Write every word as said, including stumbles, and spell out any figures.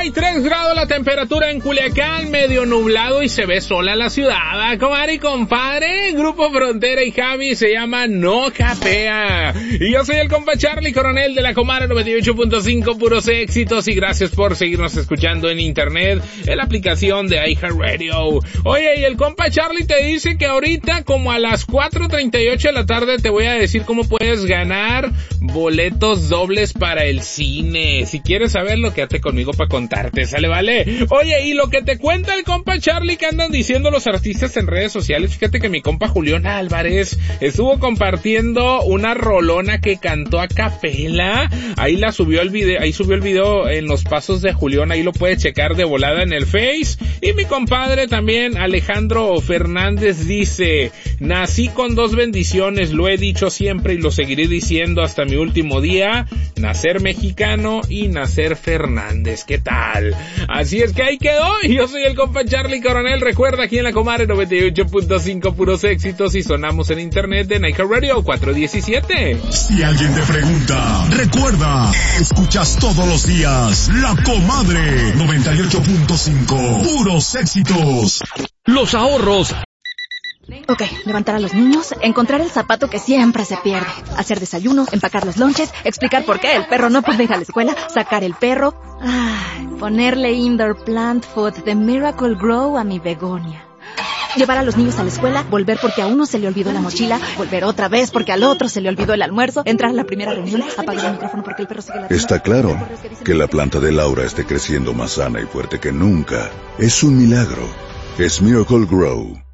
y tres grados la temperatura en Culiacán, medio nublado y se ve sola la ciudad. Comadre y compadre, Grupo Frontera y Javi se llama No Capea. Y yo soy el compa Charlie Coronel de la Comadre noventa y ocho punto cinco, puros éxitos. Y gracias por seguirnos escuchando en internet, en la aplicación de iHeartRadio. Oye, y el compa Charlie te dice que ahorita como a las cuatro treinta y ocho de la tarde te voy a decir cómo puedes ganar boletos dobles para el cine. Si quieres saberlo, quédate conmigo para contarte, ¿sale? Vale. Oye, y lo que te cuenta el compa Charlie que andan diciendo los artistas en redes sociales, fíjate que mi compa Julián Álvarez estuvo compartiendo una rolona que cantó a capela. Ahí la subió el video, ahí subió el video en los pasos de Julián, ahí lo puedes checar de volada en el Face. Y mi compadre también, Alejandro Fernández, dice: nací con dos bendiciones, lo he dicho siempre y lo seguiré diciendo hasta mi último día, nacer mexicano y nacer Fernández. ¿Qué tal? Así es que ahí quedó, y yo soy el compa Charlie Coronel. Recuerda, aquí en la Comadre noventa y ocho punto cinco, puros éxitos, y sonamos en internet de iHeartRadio cuatro diecisiete. Si alguien te pregunta, recuerda, escuchas todos los días La Comadre noventa y ocho punto cinco, puros éxitos. Los ahorros. Ok, levantar a los niños, encontrar el zapato que siempre se pierde, hacer desayuno, empacar los lonches, explicar por qué el perro no puede ir a la escuela, sacar el perro, ay, ponerle indoor plant food de Miracle Grow a mi begonia. Llevar a los niños a la escuela, volver porque a uno se le olvidó la mochila, volver otra vez porque al otro se le olvidó el almuerzo, entrar a la primera reunión, apagar el micrófono porque el perro sigue la... Está claro que la planta de Laura esté creciendo más sana y fuerte que nunca. Es un milagro. Es Miracle Grow.